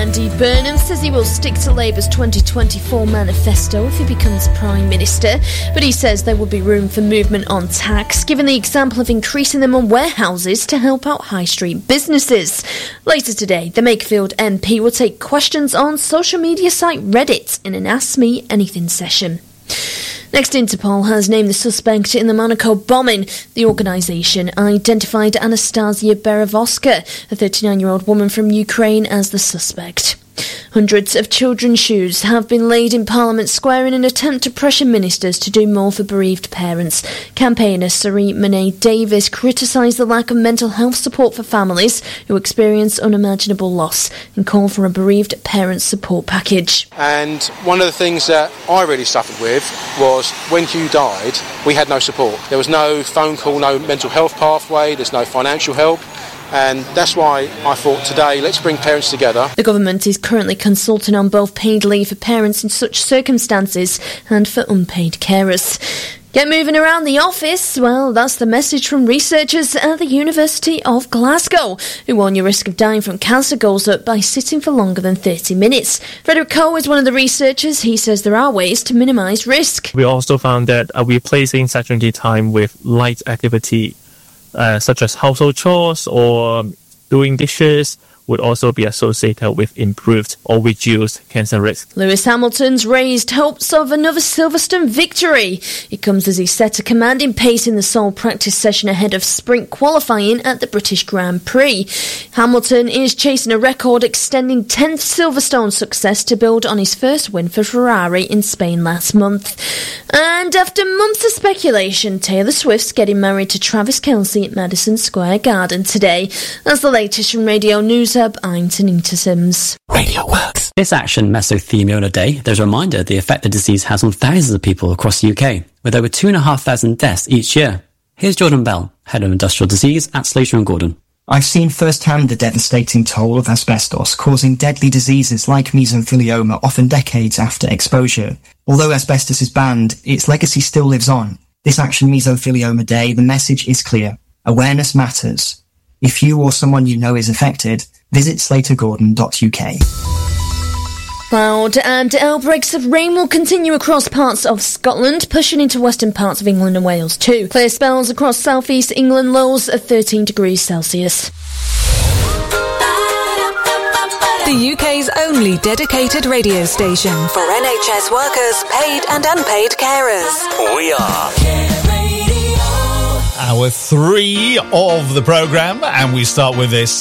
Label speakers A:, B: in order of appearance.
A: Andy Burnham says he will stick to Labour's 2024 manifesto if he becomes Prime Minister, but he says there will be room for movement on tax, given the example of increasing them on warehouses to help out high street businesses. Later today, the Makerfield MP will take questions on social media site Reddit in an Ask Me Anything session. Next, Interpol has named the suspect in the Monaco bombing. The organisation identified Anastasia Berevoska, a 39-year-old woman from Ukraine, as the suspect. Hundreds of children's shoes have been laid in Parliament Square in an attempt to pressure ministers to do more for bereaved parents. Campaigner Sari Monet-Davis criticised the lack of mental health support for families who experience unimaginable loss and called for a bereaved parents support package.
B: And one of the things that I really suffered with was when Hugh died, we had no support. There was no phone call, no mental health pathway, there's no financial help. And that's why I thought today, let's bring parents together.
A: The government is currently consulting on both paid leave for parents in such circumstances and for unpaid carers. Get moving around the office? Well, that's the message from researchers at the University of Glasgow, who warn your risk of dying from cancer goes up by sitting for longer than 30 minutes. Frederick Coe is one of the researchers. He says there are ways to minimise risk.
C: We also found that replacing sedentary time with light activity, such as household chores or doing dishes, would also be associated with improved or reduced cancer risk.
A: Lewis Hamilton's raised hopes of another Silverstone victory. It comes as he set a commanding pace in the sole practice session ahead of sprint qualifying at the British Grand Prix. Hamilton is chasing a record extending 10th Silverstone success to build on his first win for Ferrari in Spain last month. And after months of speculation, Taylor Swift's getting married to Travis Kelce at Madison Square Garden today. That's the latest from Radio News Hub. I'm Tanita Sims.
D: Radio Works. This Action Mesothelioma Day, there's a reminder of the effect the disease has on thousands of people across the UK, with over 2,500 deaths each year. Here's Jordan Bell, Head of Industrial Disease at Slater & Gordon.
E: I've seen firsthand the devastating toll of asbestos, causing deadly diseases like mesothelioma often decades after exposure. Although asbestos is banned, its legacy still lives on. This Action Mesothelioma Day, the message is clear. Awareness matters. If you or someone you know is affected, visit slatergordon.uk.
A: Cloud and outbreaks of rain will continue across parts of Scotland, pushing into western parts of England and Wales too. Clear spells across southeast England, lows at 13 degrees Celsius.
F: The UK's only dedicated radio station for NHS workers, paid and unpaid carers.
G: We are Hour 3 of the programme, and we start with this.